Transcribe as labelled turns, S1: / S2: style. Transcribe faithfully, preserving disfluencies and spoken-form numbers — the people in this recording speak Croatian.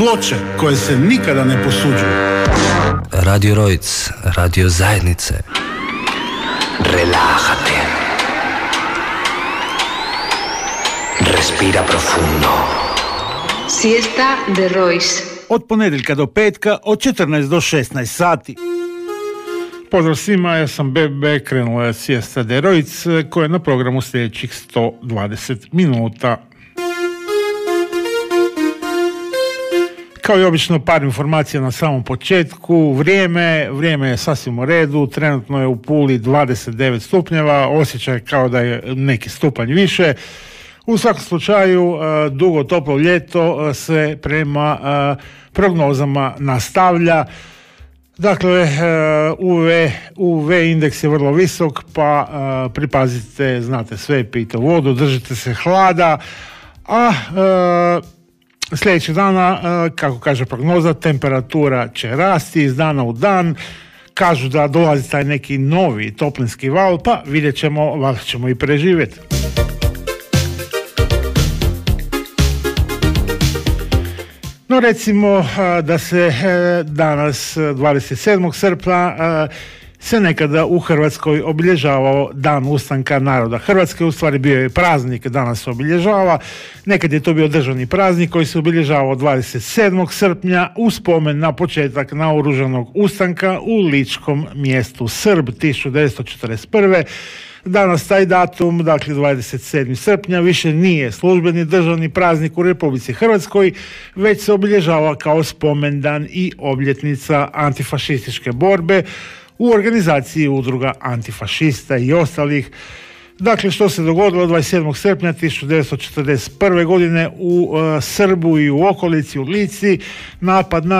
S1: Ploče koje se nikada ne posuđuju.
S2: Radio Rojc, radio zajednice.
S3: Relájate. Respira profundo.
S4: Siesta de Royce.
S1: Od ponedjeljka do petka, od četrnaest do šesnaest sati.
S5: Pozdrav svima, ja sam Bebe, krenula je Siesta de Royce koja je na programu sljedećih sto dvadeset minuta. Kao i obično, par informacija na samom početku. Vrijeme, vrijeme je sasvim u redu, trenutno je u Puli dvadeset devet stupnjeva, osjećaj kao da je neki stupanj više. U svakom slučaju, dugo toplo ljeto se prema prognozama nastavlja. Dakle, U V, U V indeks je vrlo visok, pa pripazite, znate sve, pijte vodu, držite se hlada, a sljedećeg dana, kako kaže prognoza, temperatura će rasti iz dana u dan. Kažu da dolazi taj neki novi toplinski val, pa vidjet ćemo, valjda ćemo i preživjeti. No recimo da se danas dvadeset sedmog srpnja se nekada u Hrvatskoj obilježavao Dan ustanka naroda Hrvatske, u stvari bio je praznik, danas se obilježava. Nekad je to bio državni praznik koji se obilježavao dvadeset sedmog srpnja u spomen na početak naoružanog ustanka u ličkom mjestu Srb tisuću devetsto četrdeset prve. Danas taj datum, dakle dvadeset sedmog srpnja, više nije službeni državni praznik u Republici Hrvatskoj, već se obilježava kao spomendan i obljetnica antifašističke borbe u organizaciji udruga antifašista i ostalih. Dakle, što se dogodilo dvadeset sedmog srpnja tisuću devetsto četrdeset prve godine u uh, Srbu i u okolici, u Lici, napad na